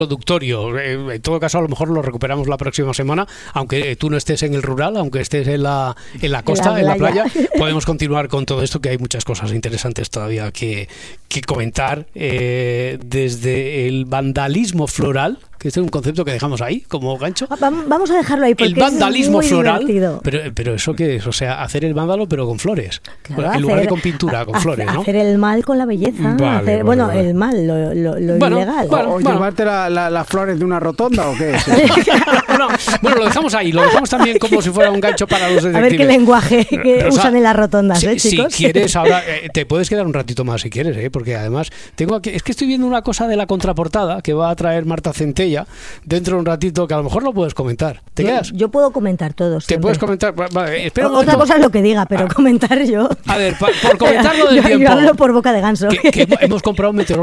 Productorio. En todo caso, a lo mejor lo recuperamos la próxima semana, aunque tú no estés en el rural, aunque estés en la costa, en la playa, podemos continuar con todo esto, que hay muchas cosas interesantes todavía que comentar, desde el vandalismo floral, que este es un concepto que dejamos ahí como gancho. Vamos a dejarlo ahí, porque el vandalismo es muy floral, divertido. pero ¿eso qué es? O sea, hacer el vándalo pero con flores, Claro, en lugar de con pintura, con flores, ¿no? Hacer el mal con la belleza, Vale. el mal, lo ilegal. ¿O llevarte las flores de una rotonda o qué es? Bueno, lo dejamos ahí, lo dejamos también como si fuera un gancho para los detectives. A ver qué lenguaje que Rosa, usan en las rotondas, chicos. Si quieres, ahora te puedes quedar un ratito más si quieres, porque además tengo aquí, es que estoy viendo una cosa de la contraportada que va a traer Marta Centella dentro de un ratito, que a lo mejor lo puedes comentar. ¿Te quedas? Yo puedo comentar todo. ¿Te puedes comentar? Vale, espera un Otra momento. cosa es lo que diga, pero comentar yo. A ver, por comentarlo del yo tiempo. hablo por boca de ganso. Que hemos comprado un meteorólogo